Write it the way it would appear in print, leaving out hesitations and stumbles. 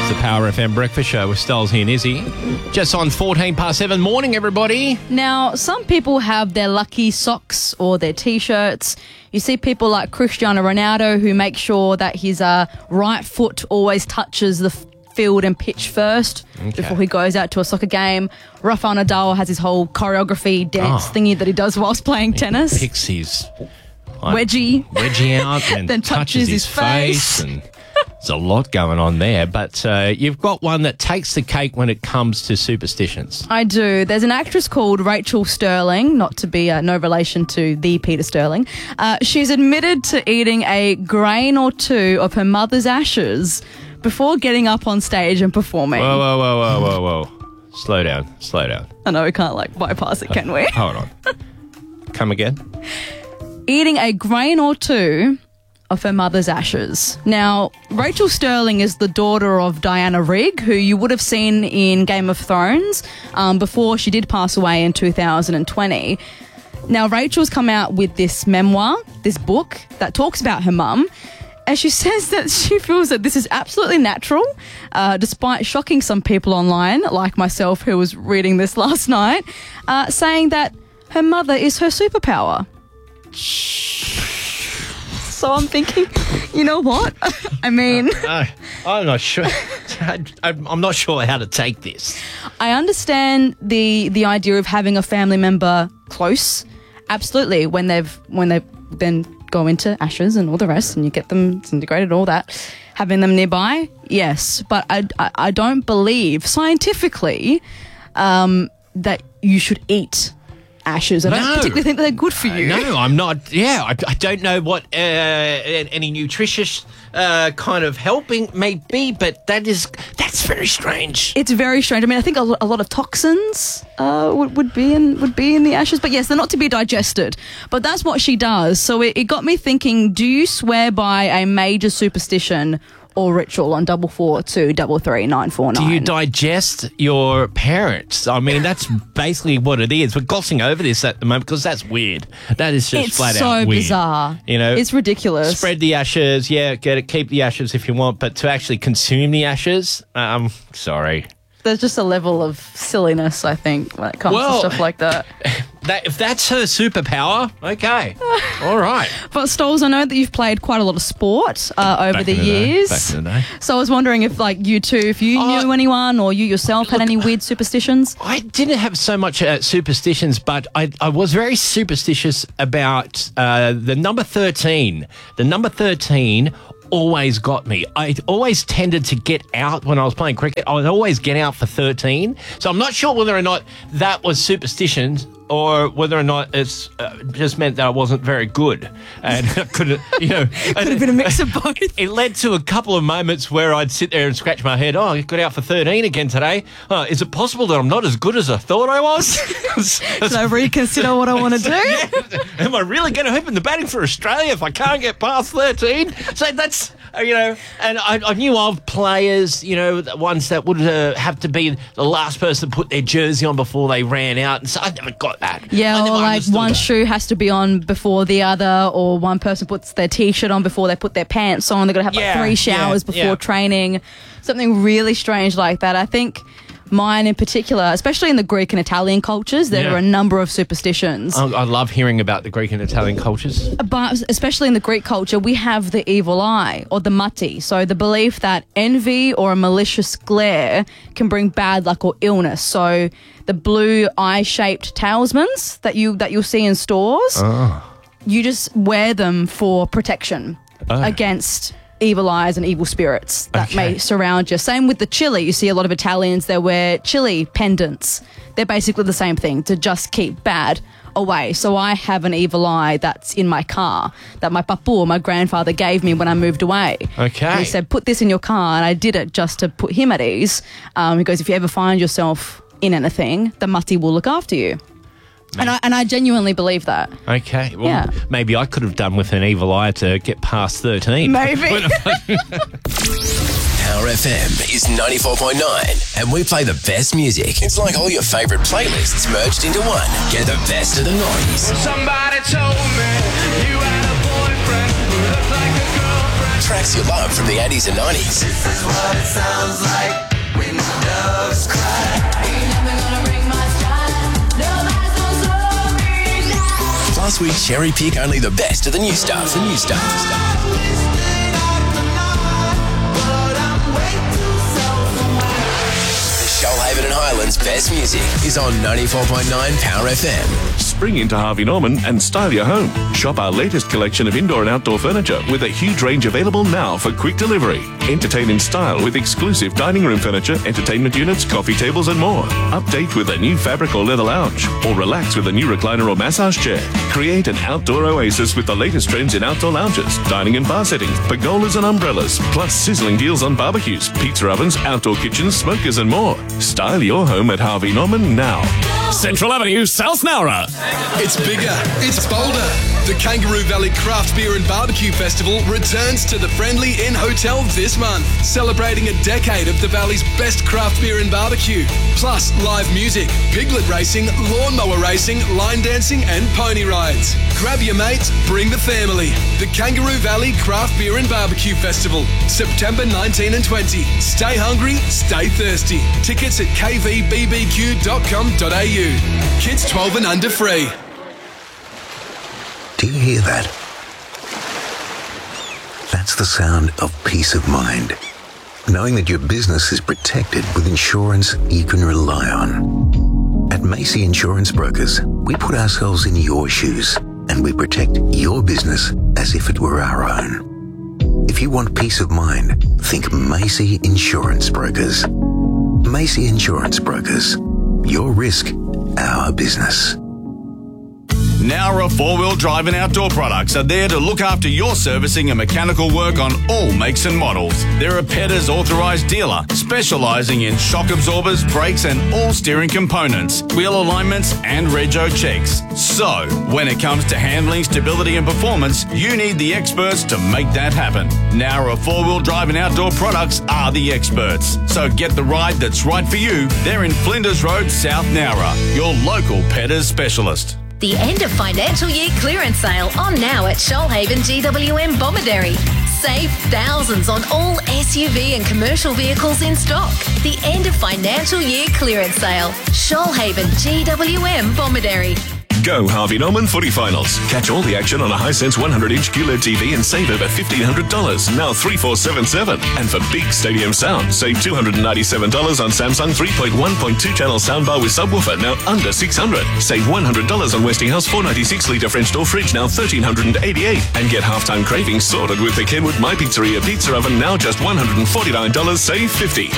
It's the Power FM Breakfast Show with Stolzy and Izzy. Just on 7:14. Morning, everybody. Now, some people have their lucky socks or their T-shirts. You see people like Cristiano Ronaldo who make sure that his right foot always touches the field and pitch first before he goes out to a soccer game. Rafael Nadal has his whole choreography dance thingy that he does whilst playing tennis. He picks his wedgie out and then touches his face. And there's a lot going on there. But you've got one that takes the cake when it comes to superstitions. I do. There's an actress called Rachel Sterling, not to be no relation to the Peter Sterling. She's admitted to eating a grain or two of her mother's ashes before getting up on stage and performing. Whoa. Slow down. I know we can't bypass it, can we? Hold on. Come again? Eating a grain or two of her mother's ashes. Now, Rachel Sterling is the daughter of Diana Rigg, who you would have seen in Game of Thrones before she did pass away in 2020. Now, Rachel's come out with this memoir, this book that talks about her mum, and she says that she feels that this is absolutely natural, despite shocking some people online, like myself who was reading this last night, saying that her mother is her superpower. So I'm thinking, you know what? I mean... I'm not sure. I'm not sure how to take this. I understand the idea of having a family member close. Absolutely. When they then go into ashes and all the rest and you get them disintegrated, all that, having them nearby, yes. But I don't believe scientifically that you should eat ashes. I don't particularly think that they're good for you. No, I'm not. Yeah, I don't know what any nutritious kind of helping may be, but that's very strange. It's very strange. I mean, I think a lot of toxins would be in the ashes, but yes, they're not to be digested. But that's what she does. So it got me thinking: do you swear by a major superstition or ritual on 442 33 949? Do you digest your parents? I mean, that's basically what it is. We're glossing over this at the moment because that's weird. That is just flat out weird. It's so bizarre. You know, it's ridiculous. Spread the ashes, get it, keep the ashes if you want, but to actually consume the ashes, sorry. There's just a level of silliness, I think, when it comes to stuff like that. If that's her superpower, okay. All right. But Stoles, I know that you've played quite a lot of sport over the years. Back in the day. So I was wondering if, you two, if you knew anyone or you yourself had any weird superstitions? I didn't have so much superstitions, but I was very superstitious about the number 13. The number 13 always got me. I always tended to get out when I was playing cricket. I would always get out for 13. So I'm not sure whether or not that was superstition or whether or not it's just meant that I wasn't very good. And I couldn't, Could have been a mix of both. It led to a couple of moments where I'd sit there and scratch my head. I got out for 13 again today. Is it possible that I'm not as good as I thought I was? Should I reconsider what I want to do? Yeah. Am I really going to open the batting for Australia if I can't get past 13? So that's, and I knew of players, the ones that would have to be the last person to put their jersey on before they ran out. And so I never got that. Yeah, or one shoe has to be on before the other, or one person puts their T-shirt on before they put their pants on. They've got to have 3 showers before training. Something really strange like that. I think mine in particular, especially in the Greek and Italian cultures, there are a number of superstitions. I love hearing about the Greek and Italian cultures. But especially in the Greek culture, we have the evil eye, or the mati. So the belief that envy or a malicious glare can bring bad luck or illness. So the blue eye-shaped talismans that you'll see in stores, you just wear them for protection against evil eyes and evil spirits that may surround you. Same with the chili. You see a lot of Italians, they wear chili pendants. They're basically the same thing, to just keep bad away. So I have an evil eye that's in my car that my papu, my grandfather, gave me when I moved away. Okay. And he said, put this in your car, and I did it just to put him at ease. He goes, if you ever find yourself in anything, the mati will look after you. And I genuinely believe that. Okay. Well, maybe I could have done with an evil eye to get past 13. Maybe. Power FM is 94.9 and we play the best music. It's like all your favourite playlists merged into one. Get the best of the noise. Somebody told me you had a boyfriend who looked like a girlfriend. Tracks you love from the 80s and 90s. This is what it sounds like when doves cry. Ain't never gonna break my stride. Nobody's gonna slow me down. Plus, we cherry pick only the best of the new stuff. Shoalhaven and Highlands' best music is on 94.9 Power FM. Spring into Harvey Norman and style your home. Shop our latest collection of indoor and outdoor furniture with a huge range available now for quick delivery. Entertain in style with exclusive dining room furniture, entertainment units, coffee tables and more. Update with a new fabric or leather lounge, or relax with a new recliner or massage chair. Create an outdoor oasis with the latest trends in outdoor lounges, dining and bar settings, pergolas and umbrellas, plus sizzling deals on barbecues, pizza ovens, outdoor kitchens, smokers and more. Style your home at Harvey Norman now. Central Avenue, South Nowra. It's bigger, it's bolder. The Kangaroo Valley Craft Beer and Barbecue Festival returns to the Friendly Inn Hotel this month, celebrating a decade of the Valley's best craft beer and barbecue. Plus, live music, piglet racing, lawnmower racing, line dancing and pony rides. Grab your mates, bring the family. The Kangaroo Valley Craft Beer and Barbecue Festival, September 19 and 20. Stay hungry, stay thirsty. Tickets at kvbbq.com.au. Kids 12 and under free. Do you hear that? That's the sound of peace of mind. Knowing that your business is protected with insurance you can rely on. At Macy Insurance Brokers, we put ourselves in your shoes and we protect your business as if it were our own. If you want peace of mind, think Macy Insurance Brokers. Macy Insurance Brokers. Your risk, our business. Nowra 4-wheel drive and outdoor products are there to look after your servicing and mechanical work on all makes and models. They're a Petters authorised dealer, specialising in shock absorbers, brakes and all steering components, wheel alignments and rego checks. So, when it comes to handling, stability and performance, you need the experts to make that happen. Nowra 4-wheel drive and outdoor products are the experts. So get the ride that's right for you. They're in Flinders Road, South Nowra, your local Petters specialist. The end of financial year clearance sale on now at Shoalhaven GWM Bomaderry. Save thousands on all SUV and commercial vehicles in stock. The end of financial year clearance sale. Shoalhaven GWM Bomaderry. Go Harvey Norman Footy Finals. Catch all the action on a Hisense 100-inch QLED TV and save over $1,500, now $3,477. And for big stadium sound, save $297 on Samsung 3.1.2 channel soundbar with subwoofer, now under $600. Save $100 on Westinghouse 496-litre French door fridge, now $1,388. And get halftime cravings sorted with the Kenwood My Pizzeria pizza oven, now just $149, save $50.